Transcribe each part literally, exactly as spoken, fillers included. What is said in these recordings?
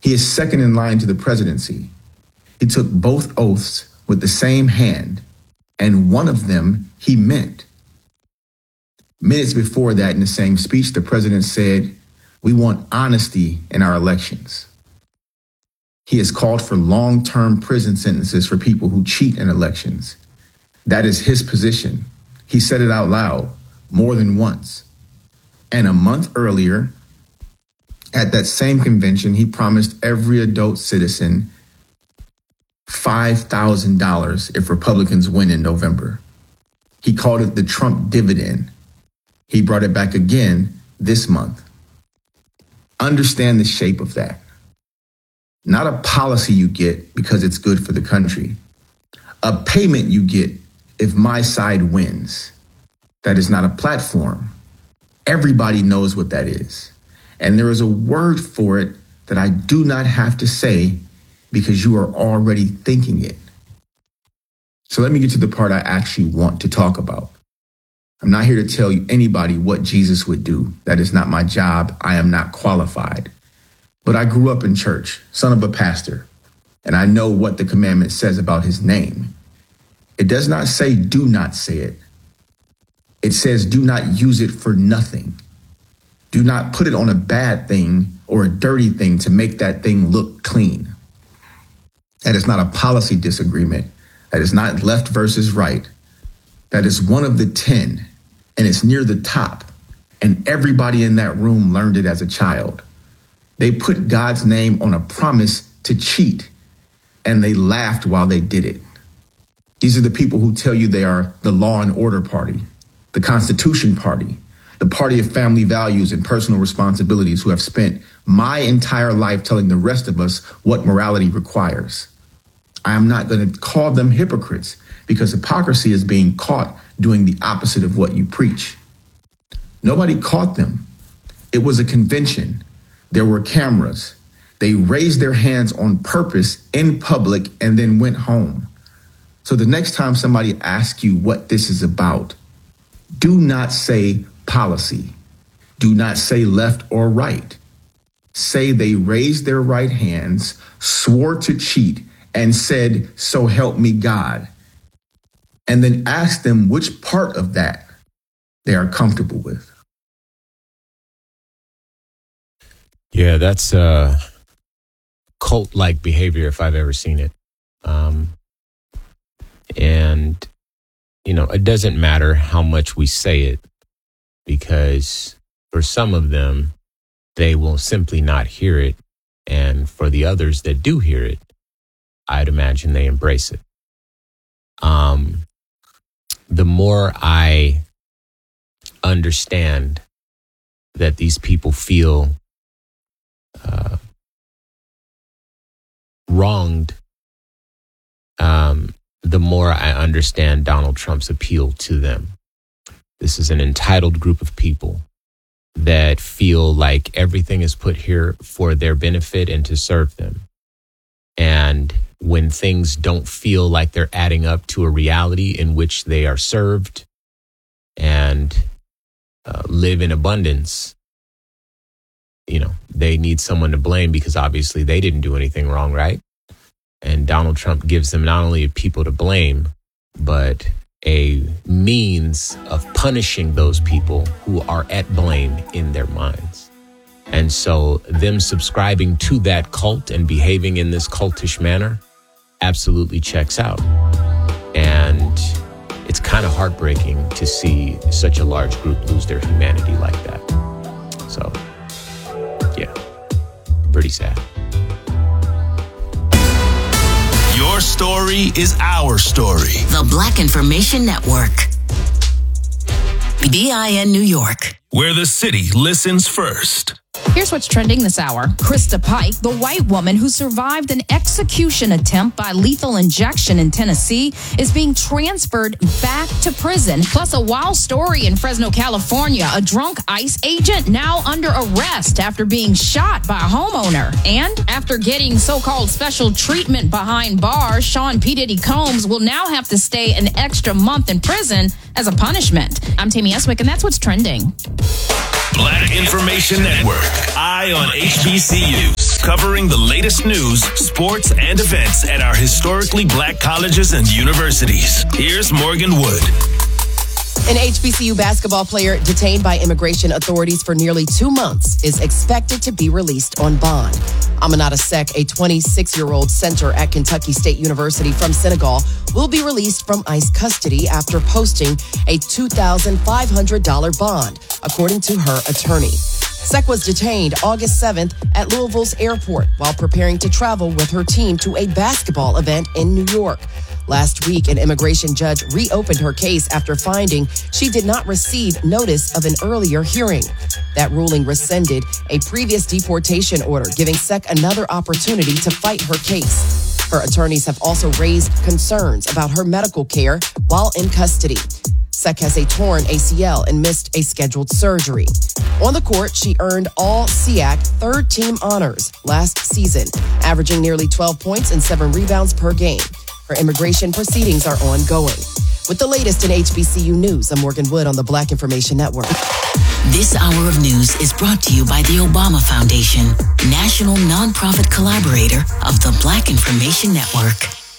He is second in line to the presidency. He took both oaths with the same hand, and one of them he meant. Minutes before that, in the same speech, the president said, "We want honesty in our elections." He has called for long-term prison sentences for people who cheat in elections. That is his position. He said it out loud more than once. And a month earlier, at that same convention, he promised every adult citizen five thousand dollars if Republicans win in November. He called it the Trump dividend. He brought it back again this month. Understand the shape of that. Not a policy you get because it's good for the country. A payment you get if my side wins. That is not a platform. Everybody knows what that is. And there is a word for it that I do not have to say because you are already thinking it. So let me get to the part I actually want to talk about. I'm not here to tell you anybody what Jesus would do. That is not my job. I am not qualified. But I grew up in church, son of a pastor, and I know what the commandment says about his name. It does not say do not say it. It says do not use it for nothing. Do not put it on a bad thing or a dirty thing to make that thing look clean. That is not a policy disagreement. That is not left versus right. That is one of the ten, and it's near the top. And everybody in that room learned it as a child. They put God's name on a promise to cheat, and they laughed while they did it. These are the people who tell you they are the law and order party, the Constitution party, the party of family values and personal responsibilities, who have spent my entire life telling the rest of us what morality requires. I am not going to call them hypocrites because hypocrisy is being caught doing the opposite of what you preach. Nobody caught them. It was a convention. There were cameras. They raised their hands on purpose in public and then went home. So the next time somebody asks you what this is about, do not say policy. Do not say left or right. Say they raised their right hands, swore to cheat, and said, "So help me God." And then ask them which part of that they are comfortable with. Yeah, that's uh, cult-like behavior if I've ever seen it. Um, and, you know, it doesn't matter how much we say it, because for some of them, they will simply not hear it. And for the others that do hear it, I'd imagine they embrace it. Um, the more I understand that these people feel uh, wronged, um, the more I understand Donald Trump's appeal to them. This is an entitled group of people that feel like everything is put here for their benefit and to serve them. And when things don't feel like they're adding up to a reality in which they are served and uh, live in abundance, you know, they need someone to blame because obviously they didn't do anything wrong, right? And Donald Trump gives them not only people to blame, but a means of punishing those people who are at blame in their minds. And so them subscribing to that cult and behaving in this cultish manner absolutely checks out. And it's kind of heartbreaking to see such a large group lose their humanity like that. So, yeah, pretty sad. Your story is our story. The Black Information Network. B I N New York. Where the city listens first. Here's what's trending this hour. Krista Pike, the white woman who survived an execution attempt by lethal injection in Tennessee, is being transferred back to prison. Plus, a wild story in Fresno, California. A drunk ICE agent now under arrest after being shot by a homeowner. And after getting so-called special treatment behind bars, Sean P. Diddy Combs will now have to stay an extra month in prison as a punishment. I'm Tammy Eswick, and that's what's trending. Black Information Network. Eye on H B C Us. covering the latest news, sports, and events at our historically black colleges and universities. Here's Morgan Wood. An H B C U basketball player detained by immigration authorities for nearly two months is expected to be released on bond. Aminata Seck, a twenty-six-year-old center at Kentucky State University from Senegal, will be released from ICE custody after posting a two thousand five hundred dollars bond, according to her attorney. Seck was detained August seventh at Louisville's airport while preparing to travel with her team to a basketball event in New York. Last week, an immigration judge reopened her case after finding she did not receive notice of an earlier hearing. That ruling rescinded a previous deportation order, giving Seck another opportunity to fight her case. Her attorneys have also raised concerns about her medical care while in custody. Seck has a torn A C L and missed a scheduled surgery. On the court, she earned all S E A C third-team honors last season, averaging nearly twelve points and seven rebounds per game. Her immigration proceedings are ongoing. With the latest in H B C U news, I'm Morgan Wood on the Black Information Network. This hour of news is brought to you by the Obama Foundation, national nonprofit collaborator of the Black Information Network.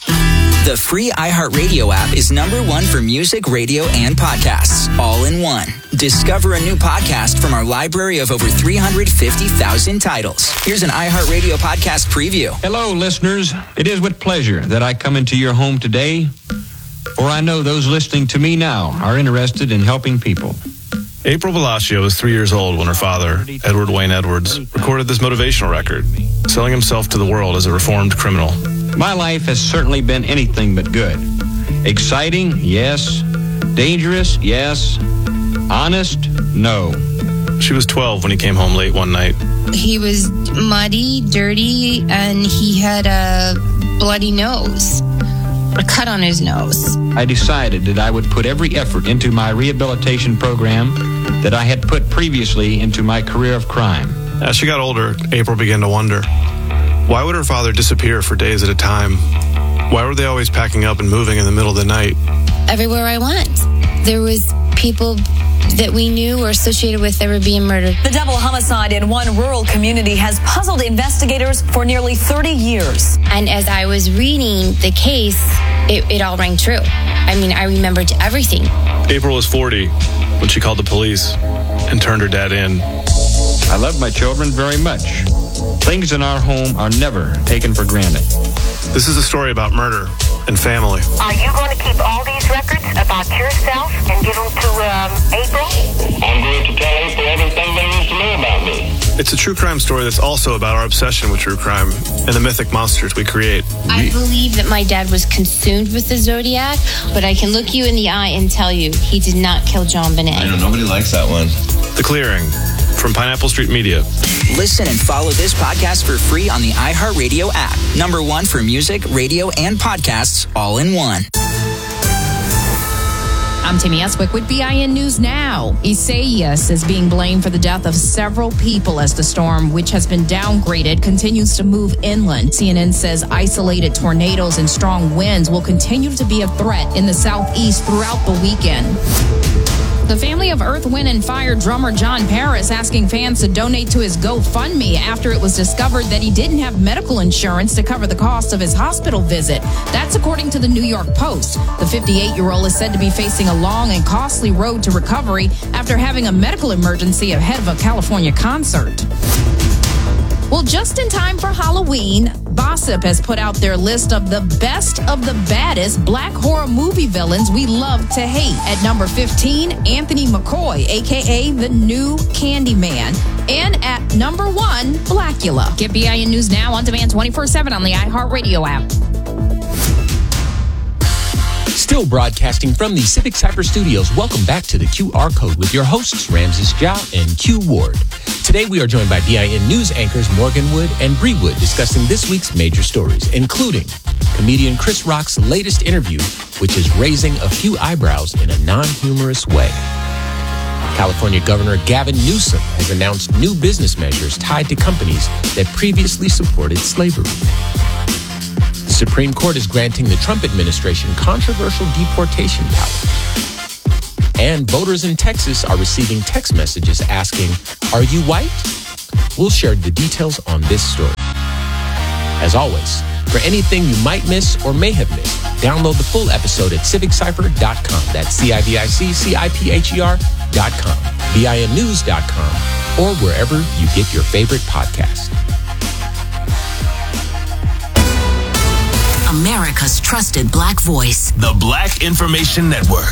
The free iHeartRadio app is number one for music, radio, and podcasts, all in one. Discover a new podcast from our library of over three hundred fifty thousand titles. Here's an iHeartRadio podcast preview. Hello, listeners. It is with pleasure that I come into your home today, for I know those listening to me now are interested in helping people. April Velascio was three years old when her father, Edward Wayne Edwards, recorded this motivational record, selling himself to the world as a reformed criminal. My life has certainly been anything but good. Exciting, yes. Dangerous, yes. Honest, no. She was twelve when he came home late one night. He was muddy, dirty, and he had a bloody nose, a cut on his nose. I decided that I would put every effort into my rehabilitation program that I had put previously into my career of crime. As she got older, April began to wonder, why would her father disappear for days at a time? Why were they always packing up and moving in the middle of the night? Everywhere I went, there was people that we knew or associated with that were being murdered. The double homicide in one rural community has puzzled investigators for nearly thirty years. And as I was reading the case, it, it all rang true. I mean, I remembered everything. April was forty when she called the police and turned her dad in. I love my children very much. Things in our home are never taken for granted. This is a story about murder and family. Are you going to keep all these records about yourself and give them to um, April? I'm going to tell April everything there is to know about me. It's a true crime story that's also about our obsession with true crime and the mythic monsters we create. I believe that my dad was consumed with the Zodiac, but I can look you in the eye and tell you he did not kill John Bonet. I know, nobody likes that one. The Clearing from Pineapple Street Media. Listen and follow this podcast for free on the iHeartRadio app. Number one for music, radio, and podcasts, all in one. I'm Timmy Eswick with B I N News Now. Isaias is being blamed for the death of several people as the storm, which has been downgraded, continues to move inland. C N N says isolated tornadoes and strong winds will continue to be a threat in the southeast throughout the weekend. The family of Earth, Wind and Fire drummer John Paris asking fans to donate to his GoFundMe after it was discovered that he didn't have medical insurance to cover the cost of his hospital visit. That's according to the New York Post. The fifty-eight-year-old is said to be facing a long and costly road to recovery after having a medical emergency ahead of a California concert. Well, just in time for Halloween, Gossip has put out their list of the best of the baddest black horror movie villains we love to hate. At number fifteen, Anthony McCoy, a k a the new Candyman. And at number one, Blackula. Get B I N News Now on demand twenty-four seven on the iHeartRadio app. Still broadcasting from the Civic Cyber Studios, welcome back to the Q R Code with your hosts, Ramses Ja and Q Ward. Today we are joined by B I N News anchors Morgan Wood and Bree Wood discussing this week's major stories, including comedian Chris Rock's latest interview, which is raising a few eyebrows in a non-humorous way. California Governor Gavin Newsom has announced new business measures tied to companies that previously supported slavery. The Supreme Court is granting the Trump administration controversial deportation power. And voters in Texas are receiving text messages asking, "Are you white?" We'll share the details on this story. As always, for anything you might miss or may have missed, download the full episode at civic cypher dot com. That's C I V I C C I P H E R dot com, V I N news dot com, or wherever you get your favorite podcast. America's trusted Black voice. The Black Information Network.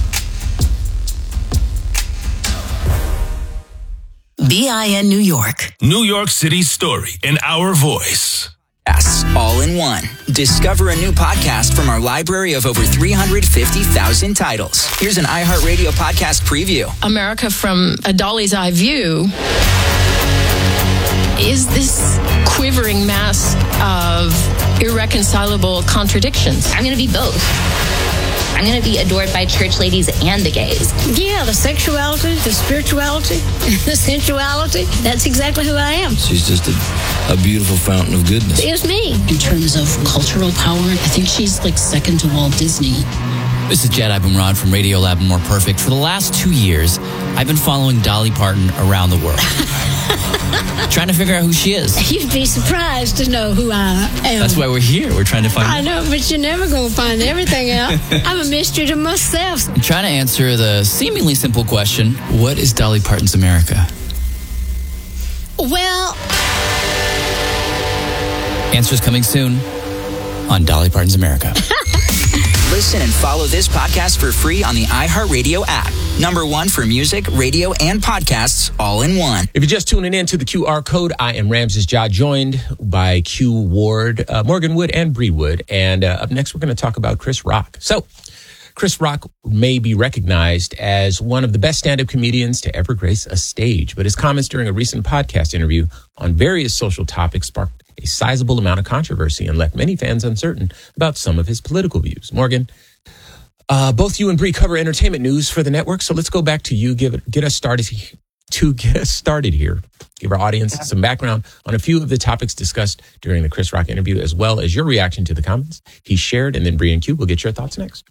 B I N New York. New York City's story in our voice. Yes, all in one. Discover a new podcast from our library of over three hundred fifty thousand titles. Here's an iHeartRadio podcast preview. America from a Dolly's Eye view is this quivering mass of irreconcilable contradictions. I'm going to be both. I'm going to be adored by church ladies and the gays. Yeah, the sexuality, the spirituality, the sensuality. That's exactly who I am. She's just a, a beautiful fountain of goodness. It's me. In terms of cultural power, I think she's like second to Walt Disney. This is Jed Ibenrod from Radiolab and More Perfect. For the last two years, I've been following Dolly Parton around the world. Trying to figure out who she is. You'd be surprised to know who I am. That's why we're here. We're trying to find I out. know, but you're never going to find everything out. I'm a mystery to myself. I'm trying to answer the seemingly simple question, what is Dolly Parton's America? Well... Answers coming soon on Dolly Parton's America. Listen and follow this podcast for free on the iHeartRadio app. Number one for music, radio, and podcasts all in one. If you're just tuning in to the Q R code, I am Ramses Ja, joined by Q Ward, uh, Morgan Wood, and Bree Wood. And uh, up next, we're going to talk about Chris Rock. So, Chris Rock may be recognized as one of the best stand-up comedians to ever grace a stage, but his comments during a recent podcast interview on various social topics sparked a sizable amount of controversy and left many fans uncertain about some of his political views. Morgan, uh, both you and Bree cover entertainment news for the network, so let's go back to you. Give it, get us started to get us started here. Give our audience some background on a few of the topics discussed during the Chris Rock interview, as well as your reaction to the comments he shared, and then Bree and Q will get your thoughts next.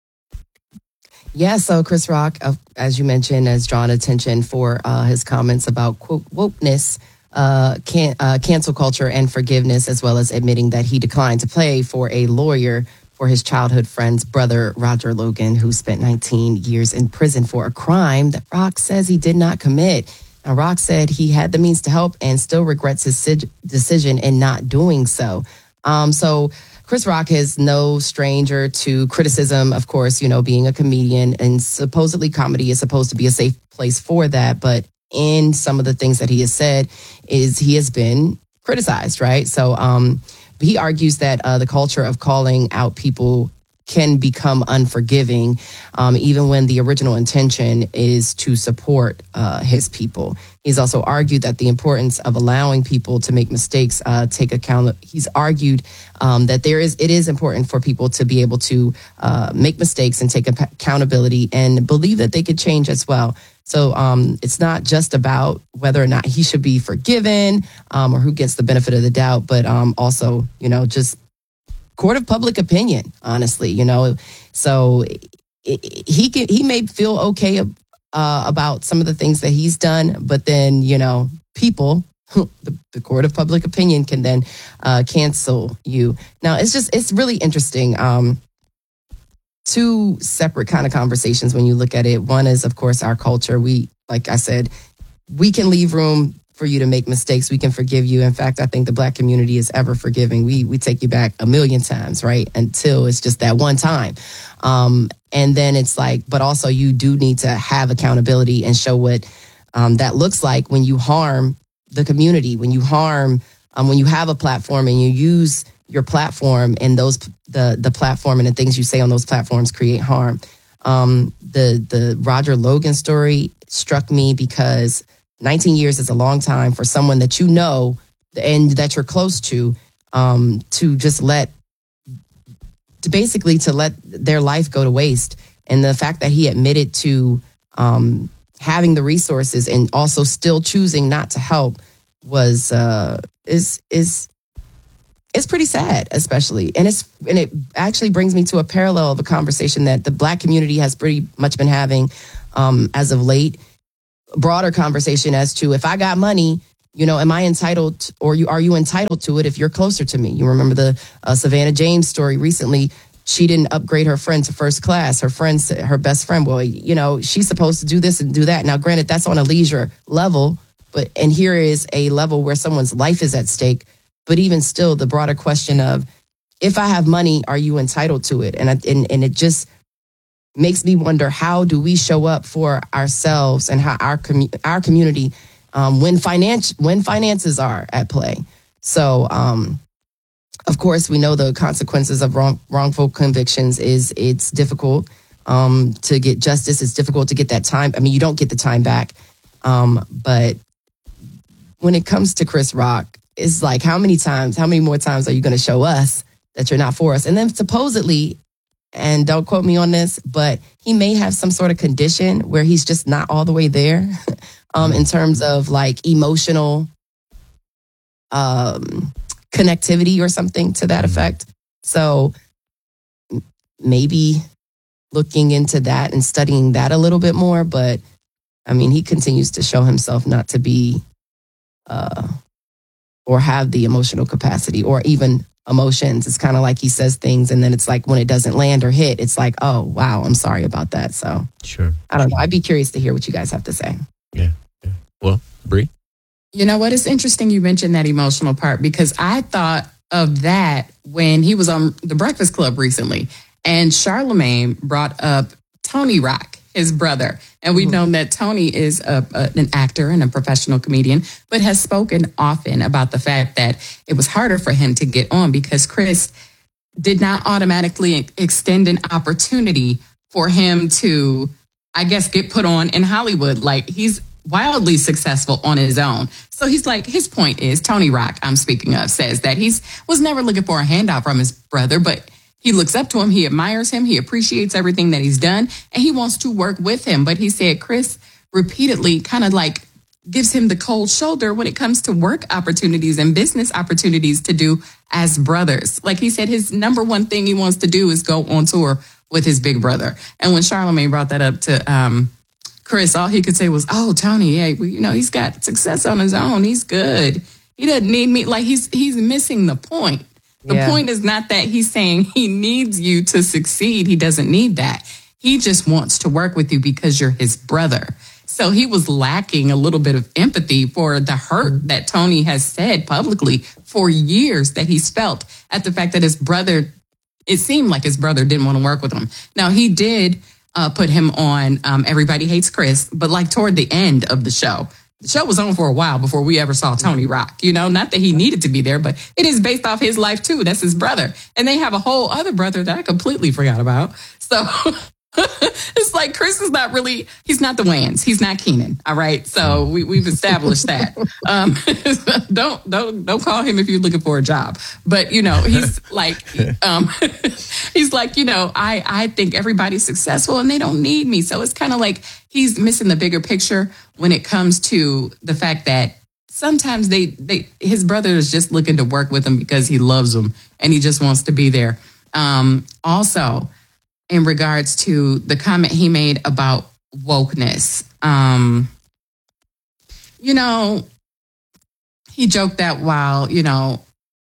Yeah, so Chris Rock, uh, as you mentioned, has drawn attention for uh, his comments about, quote, wokeness, uh, can, uh, cancel culture, and forgiveness, as well as admitting that he declined to pay for a lawyer for his childhood friend's brother, Roger Logan, who spent nineteen years in prison for a crime that Rock says he did not commit. Now, Rock said he had the means to help and still regrets his sig- decision in not doing so. Um, so Chris Rock is no stranger to criticism, of course, you know, being a comedian, and supposedly comedy is supposed to be a safe place for that. But in some of the things that he has said is he has been criticized, right? So um, he argues that uh, the culture of calling out people can become unforgiving, um, even when the original intention is to support uh, his people. He's also argued that the importance of allowing people to make mistakes uh, take account. He's argued um, that there is it is important for people to be able to uh, make mistakes and take accountability and believe that they could change as well. So um, it's not just about whether or not he should be forgiven um, or who gets the benefit of the doubt, but um, also, you know, just court of public opinion, honestly, you know. So it, he can, he may feel okay uh, about some of the things that he's done, but then, you know, people, the, the court of public opinion can then uh, cancel you. Now, it's just, it's really interesting. Um, two separate kind of conversations when you look at it. One is, of course, our culture. We, like I said, we can leave room for you to make mistakes. We can forgive you. In fact, I think the Black community is ever forgiving. We we take you back a million times, right? Until it's just that one time. Um, and then it's like, but also you do need to have accountability and show what um, that looks like when you harm the community, when you harm, um, when you have a platform and you use your platform and those the the platform and the things you say on those platforms create harm. Um, the the Roger Logan story struck me because nineteen years is a long time for someone that you know and that you're close to, um, to just let, to basically to let their life go to waste. And the fact that he admitted to um, having the resources and also still choosing not to help was uh, is is it's pretty sad, especially. And it's and it actually brings me to a parallel of a conversation that the Black community has pretty much been having um, as of late. Broader conversation as to if I got money You know, am I entitled, or you are you entitled to it if you're closer to me? You remember the uh, Savannah James story recently. She didn't upgrade her friend to first class. Her friend, her best friend, well, you know, she's supposed to do this and do that. Now, granted, that's on a leisure level, but and here is a level where someone's life is at stake. But even still, the broader question of, if I have money, are you entitled to it? And I, and and it just makes me wonder, how do we show up for ourselves and how our commu- our community um, when finance when finances are at play? So. Um, Of course, we know the consequences of wrong, wrongful convictions is it's difficult um, to get justice. It's difficult to get that time. I mean, you don't get the time back. Um, but when it comes to Chris Rock, it's like, how many times, how many more times are you going to show us that you're not for us? And then supposedly, and don't quote me on this, but he may have some sort of condition where he's just not all the way there um, in terms of like emotional um connectivity or something to that effect. So maybe looking into that and studying that a little bit more. But I mean, he continues to show himself not to be uh, or have the emotional capacity or even emotions. It's kind of like he says things and then it's like when it doesn't land or hit, it's like, oh, wow, I'm sorry about that. So sure. I don't know. I'd be curious to hear what you guys have to say. Yeah. yeah. Well, Bree? You know what? It's interesting you mentioned that emotional part, because I thought of that when he was on The Breakfast Club recently. And Charlamagne brought up Tony Rock, his brother. And we've known that Tony is a, a, an actor and a professional comedian, but has spoken often about the fact that it was harder for him to get on because Chris did not automatically extend an opportunity for him to, I guess, get put on in Hollywood. Like, he's wildly successful on his own. So he's like, his point is, Tony Rock, I'm speaking of, says that he's was never looking for a handout from his brother, but he looks up to him, he admires him, he appreciates everything that he's done, and he wants to work with him. But he said Chris repeatedly kind of like gives him the cold shoulder when it comes to work opportunities and business opportunities to do as brothers. Like he said, his number one thing he wants to do is go on tour with his big brother. And when Charlamagne brought that up to um, Chris, all he could say was, oh, Tony, yeah, well, you know, he's got success on his own. He's good. He doesn't need me. Like, he's he's missing the point. The yeah. point is not that he's saying he needs you to succeed. He doesn't need that. He just wants to work with you because you're his brother. So he was lacking a little bit of empathy for the hurt that Tony has said publicly for years that he's felt at the fact that his brother, it seemed like his brother didn't want to work with him. Now, he did Uh, put him on um, Everybody Hates Chris, but like toward the end of the show. The show was on for a while before we ever saw Tony Rock, you know, not that he needed to be there, but it is based off his life too. That's his brother. And they have a whole other brother that I completely forgot about. So it's like Chris is not really, he's not the Wayans. He's not Keenan. All right. So we, we've established that. Um, don't, don't, don't call him if you're looking for a job. But, you know, he's like, um, he's like, you know, I, I think everybody's successful and they don't need me. So it's kind of like he's missing the bigger picture when it comes to the fact that sometimes they, they, his brother is just looking to work with him because he loves him and he just wants to be there. Um, also, in regards to the comment he made about wokeness. Um, you know, he joked that while, you know,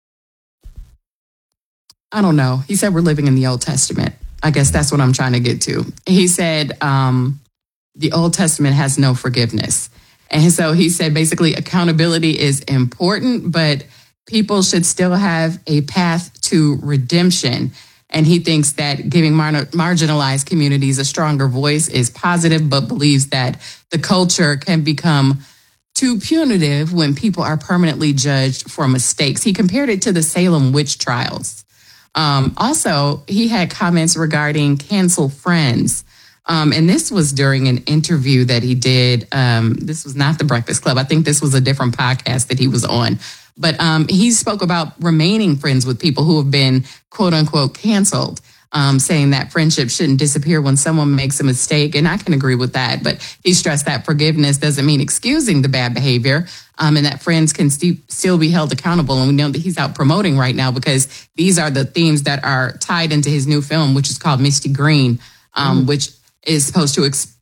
I don't know. He said we're living in the Old Testament. I guess that's what I'm trying to get to. He said um, the Old Testament has no forgiveness. And so he said basically accountability is important, but people should still have a path to redemption. And he thinks that giving mar- marginalized communities a stronger voice is positive, but believes that the culture can become too punitive when people are permanently judged for mistakes. He compared it to the Salem witch trials. Um, also, he had comments regarding cancel friends. Um, and this was during an interview that he did. Um, this was not The Breakfast Club. I think this was a different podcast that he was on. But um, he spoke about remaining friends with people who have been, quote unquote, canceled, um, saying that friendship shouldn't disappear when someone makes a mistake. And I can agree with that. But he stressed that forgiveness doesn't mean excusing the bad behavior, um, and that friends can st- still be held accountable. And we know that he's out promoting right now because these are the themes that are tied into his new film, which is called Misty Green, um, mm. which is supposed to ex-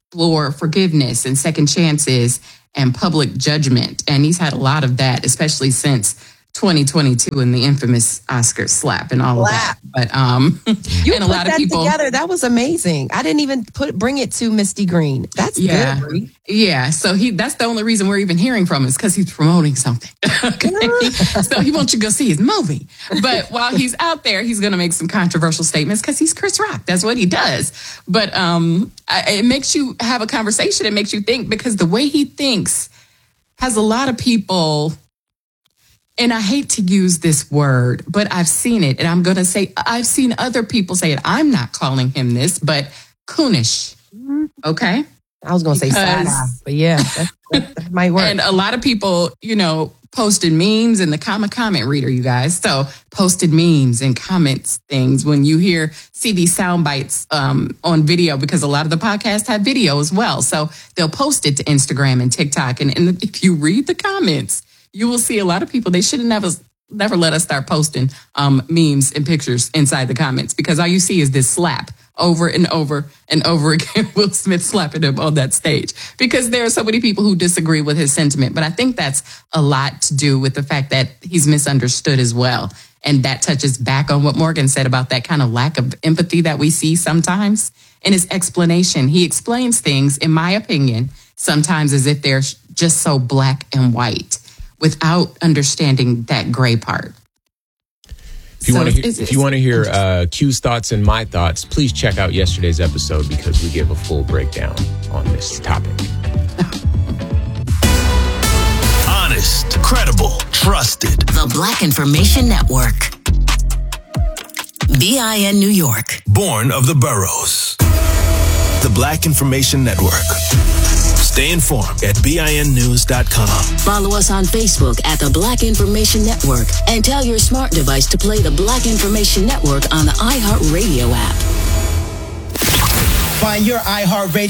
for forgiveness and second chances and public judgment. And he's had a lot of that, especially since twenty twenty-two and the infamous Oscar slap and all Slap. of that. But um, You and a put lot that of people together. That was amazing. I didn't even put bring it to Misty Green. That's yeah, good. Bree. yeah. So he that's the only reason we're even hearing from him is because he's promoting something. Okay, so he wants you to go see his movie. But while he's out there, he's going to make some controversial statements because he's Chris Rock. That's what he does. But um, I, it makes you have a conversation. It makes you think because the way he thinks has a lot of people. And I hate to use this word, but I've seen it. And I'm going to say, I've seen other people say it. I'm not calling him this, but coonish. Okay. I was going to say side eye, but yeah, that, that, that might work. And a lot of people, you know, posted memes in the comment comment reader, you guys. So posted memes and comments things when you hear, see these sound bites um, on video, because a lot of the podcasts have video as well. So they'll post it to Instagram and TikTok. And, and if you read the comments, you will see a lot of people, they should have never, never let us start posting um, memes and pictures inside the comments, because all you see is this slap over and over and over again. Will Smith slapping him on that stage, because there are so many people who disagree with his sentiment. But I think that's a lot to do with the fact that he's misunderstood as well. And that touches back on what Morgan said about that kind of lack of empathy that we see sometimes in his explanation. He explains things, in my opinion, sometimes as if they're just so black and white, without understanding that gray part. If you So want to, it's- if you want to hear uh, Q's thoughts and my thoughts, please check out yesterday's episode, because we give a full breakdown on this topic. Honest, credible, trusted. The Black Information Network. B I N New York. Born of the boroughs. The Black Information Network. Stay informed at B I N news dot com. Follow us on Facebook at the Black Information Network, and tell your smart device to play the Black Information Network on the iHeartRadio app. Find your iHeartRadio